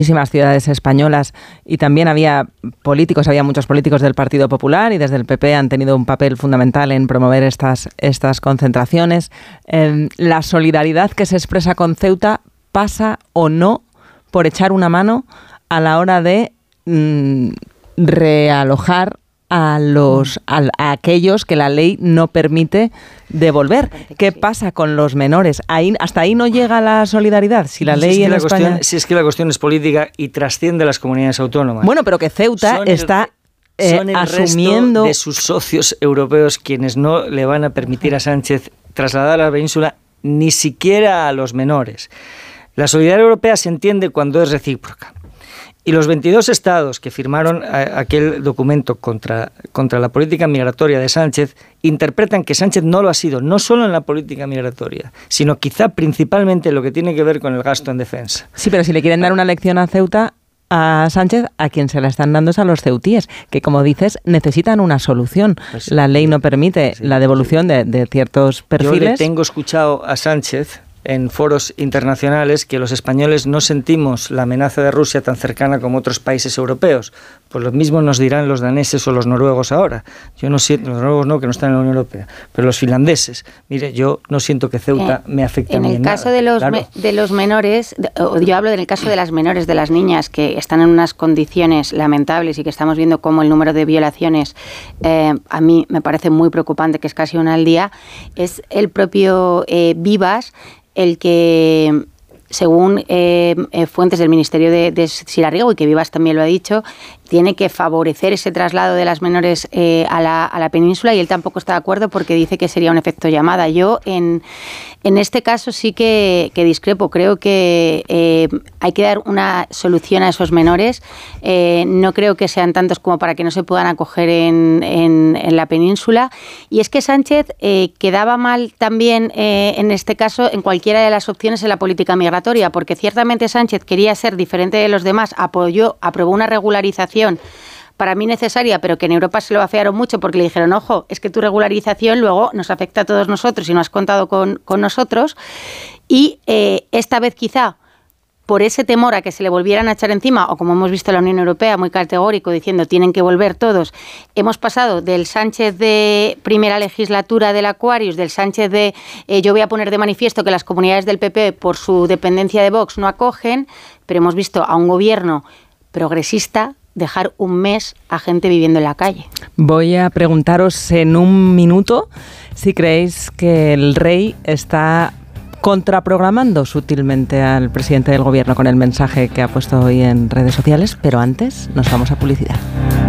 muchísimas ciudades españolas y también había muchos políticos del Partido Popular y desde el PP han tenido un papel fundamental en promover estas concentraciones. La solidaridad que se expresa con Ceuta pasa o no por echar una mano a la hora de realojar a aquellos que la ley no permite devolver. ¿Qué pasa con los menores? ¿Hasta ahí no llega la solidaridad? Si la ley en España... Si es que la cuestión es política y trasciende las comunidades autónomas. Bueno, pero que Ceuta está asumiendo... Resto de sus socios europeos quienes no le van a permitir a Sánchez trasladar a la península ni siquiera a los menores. La solidaridad europea se entiende cuando es recíproca. Y los 22 estados que firmaron aquel documento contra la política migratoria de Sánchez interpretan que Sánchez no lo ha sido, no solo en la política migratoria, sino quizá principalmente en lo que tiene que ver con el gasto en defensa. Sí, pero si le quieren dar una lección a Ceuta, a Sánchez, a quien se la están dando es a los ceutíes, que como dices, necesitan una solución. Pues, la ley no permite la devolución de ciertos perfiles. Yo le tengo escuchado a Sánchez en foros internacionales que los españoles no sentimos la amenaza de Rusia tan cercana como otros países europeos. Pues lo mismo nos dirán los daneses o los noruegos ahora. Yo no siento, los noruegos no, que no están en la Unión Europea, pero los finlandeses. Mire, yo no siento que Ceuta me afecte a mí en nada. En el caso de los menores, yo hablo del caso de las menores, de las niñas que están en unas condiciones lamentables y que estamos viendo cómo el número de violaciones a mí me parece muy preocupante, que es casi una al día. Es el propio Vivas el que, según fuentes del Ministerio de Sirarriego, y que Vivas también lo ha dicho, tiene que favorecer ese traslado de las menores a la península, y él tampoco está de acuerdo porque dice que sería un efecto llamada. Yo en este caso sí que discrepo. Creo que hay que dar una solución a esos menores. No creo que sean tantos como para que no se puedan acoger en la península. Y es que Sánchez quedaba mal también en este caso en cualquiera de las opciones en la política migratoria, porque ciertamente Sánchez quería ser diferente de los demás, aprobó una regularización para mí necesaria, pero que en Europa se lo afearon mucho porque le dijeron, ojo, es que tu regularización luego nos afecta a todos nosotros y no has contado con nosotros. Y esta vez quizá por ese temor a que se le volvieran a echar encima, o como hemos visto en la Unión Europea, muy categórico, diciendo tienen que volver todos, hemos pasado del Sánchez de primera legislatura del Aquarius, del Sánchez de yo voy a poner de manifiesto que las comunidades del PP por su dependencia de Vox no acogen, pero hemos visto a un gobierno progresista dejar un mes a gente viviendo en la calle. Voy a preguntaros en un minuto si creéis que el rey está contraprogramando sutilmente al presidente del gobierno con el mensaje que ha puesto hoy en redes sociales, pero antes nos vamos a publicidad.